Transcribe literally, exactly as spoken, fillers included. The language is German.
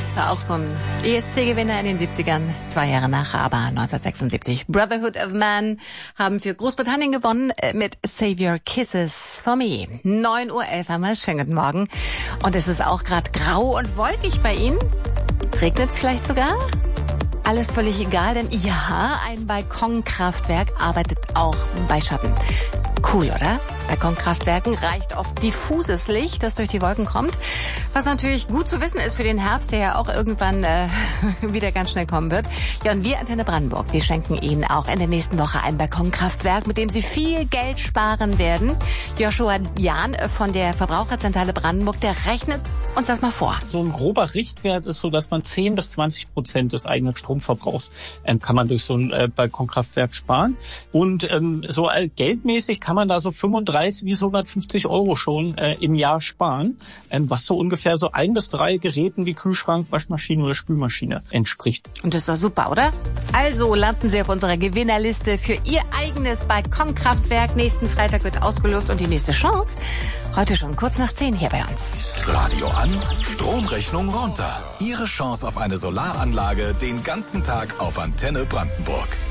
War auch so ein E S C-Gewinner in den siebzigern, zwei Jahre nach, aber neunzehnhundertsechsundsiebzig. Brotherhood of Man haben für Großbritannien gewonnen mit Save Your Kisses for Me. neun Uhr elf haben wir, schönen guten Morgen. Und es ist auch gerade grau und wolkig bei Ihnen. Regnet es vielleicht sogar? Alles völlig egal, denn ja, ein Balkonkraftwerk arbeitet auch bei Schatten. Cool, oder? Balkonkraftwerken reicht oft diffuses Licht, das durch die Wolken kommt. Was natürlich gut zu wissen ist für den Herbst, der ja auch irgendwann äh, wieder ganz schnell kommen wird. Ja, und wir Antenne Brandenburg, wir schenken Ihnen auch in der nächsten Woche ein Balkonkraftwerk, mit dem Sie viel Geld sparen werden. Joshua Jahn von der Verbraucherzentrale Brandenburg, der rechnet uns das mal vor. So ein grober Richtwert ist so, dass man zehn bis zwanzig Prozent des eigenen Stromverbrauchs ähm, kann man durch so ein äh, Balkonkraftwerk sparen. Und ähm, so äh, geldmäßig kann man da so fünfunddreißig bis hundertfünfzig Euro schon äh, im Jahr sparen, ähm, was so ungefähr so ein bis drei Geräten wie Kühlschrank, Waschmaschine oder Spülmaschine entspricht. Und das ist doch super, oder? Also landen Sie auf unserer Gewinnerliste für Ihr eigenes Balkonkraftwerk. Nächsten Freitag wird ausgelost und die nächste Chance heute schon kurz nach zehn hier bei uns. Radio an, Stromrechnung runter. Ihre Chance auf eine Solaranlage den ganzen Tag auf Antenne Brandenburg.